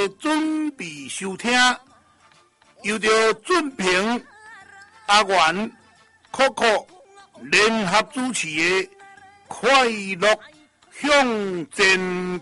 准备收听，由着俊平、阿元、Coco 联合主持的快乐向前